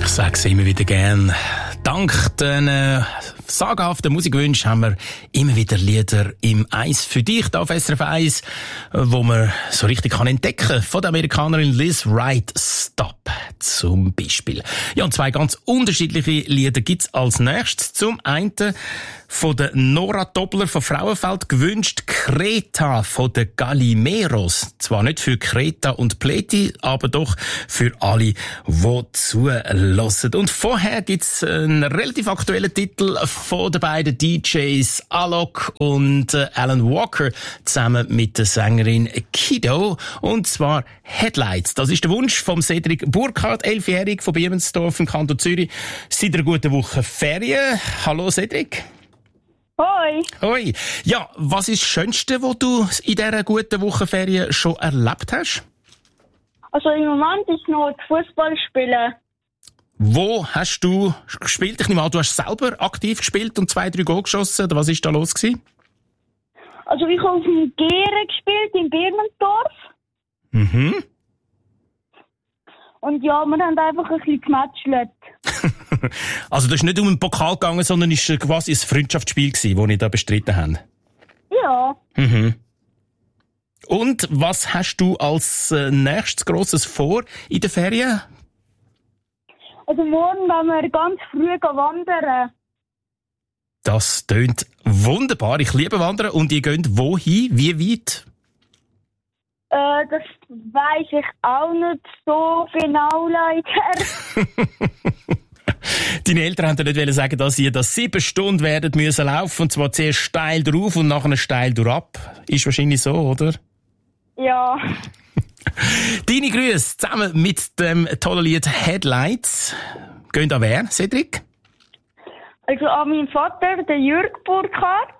sage es immer wieder gern. Dank den sagenhaften Musikwünschen haben wir immer wieder Lieder im Eis für dich da auf SRF 1, wo man so richtig kann entdecken von der Amerikanerin Liz Wright. Stop zum Beispiel. Ja, und zwei ganz unterschiedliche Lieder gibt's als nächstes. Zum einen von der Nora Doppler von Frauenfeld gewünscht Kreta von den Gallimeros. Zwar nicht für Kreta und Pleti, aber doch für alle, die zuhören. Und vorher gibt's einen relativ aktuellen Titel von den beiden DJs Alok und Alan Walker zusammen mit der Sängerin Kido. Und zwar Headlights. Das ist der Wunsch vom Cedric Burkhardt, 11-jährig von Biemensdorf im Kanton Zürich. Seit einer guten Woche Ferien. Hallo Cedric. Hoi. Hoi. Ja, was ist das Schönste, was du in dieser guten Woche Ferien schon erlebt hast? Also im Moment ist noch Fußball spielen. Wo hast du gespielt? Ich nehme an, du hast selber aktiv gespielt und 2-3 Goal geschossen. Oder was war da los gewesen? Also ich habe auf dem Gere gespielt in Birmensdorf. Mhm. Und ja, wir haben einfach ein bisschen gematchelt. Also das ist nicht um den Pokal gegangen, sondern es war quasi ein Freundschaftsspiel gewesen, das ihr da bestritten habt? Ja. Mhm. Und was hast du als nächstes Grosses vor in den Ferien? Also morgen gehen wir ganz früh wandern. Das tönt wunderbar. Ich liebe Wandern. Und ihr geht wohin? Wie weit? Das weiss ich auch nicht so genau, leider. Deine Eltern haben dir nicht sagen, dass ihr das 7 Stunden werden müssen laufen, und zwar zuerst steil drauf und nachher steil durchab. Ist wahrscheinlich so, oder? Ja. Deine Grüße zusammen mit dem tollen Lied Headlights. Gehen an wer, Cedric? Also an meinen Vater, den Jürg Burkhardt.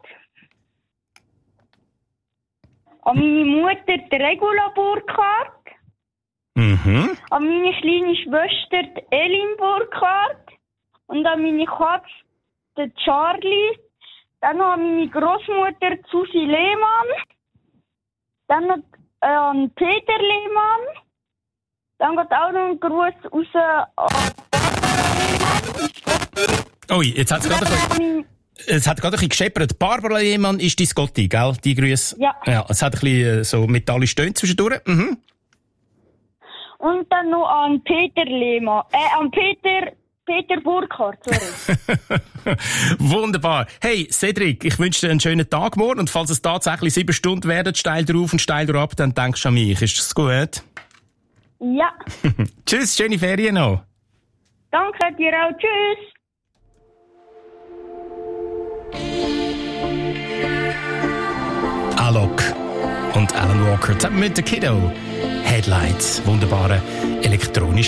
An meine Mutter, die Regula Burkhardt. Mhm. An meine kleine Schwester, die Elin Burkhardt. Und an meine Katze, den Charlie. Dann noch an meine Großmutter, Susi Lehmann. Dann noch an Peter Lehmann. Dann geht auch noch ein Gruß raus an Ui, jetzt hat es gerade ein bisschen gescheppert. Barbara Lehmann ist dein Gotti, gell? Die Grüße. Ja. Ja, es hat ein bisschen so metallisch Töne zwischendurch. Mhm. Und dann noch an Peter Lehmann. An Peter Burkhardt, sorry. Wunderbar. Hey, Cedric, ich wünsche dir einen schönen Tag morgen. Und falls es tatsächlich 7 Stunden werden, steil drauf und steil drauf, dann denkst du an mich. Ist das gut? Ja. Tschüss, schöne Ferien noch. Danke dir auch. Tschüss. Alok und Alan Walker zusammen mit der Kido. Headlights, wunderbare elektronische